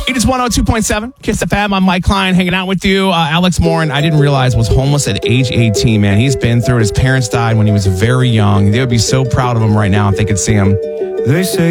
It is 102.7 Kiss FM. I'm Mike Klein hanging out with you. Alex Morin, I didn't realize, was homeless at age 18, man. He's been through it. His parents died when he was very young. They would be so proud of him right now if they could see him. They say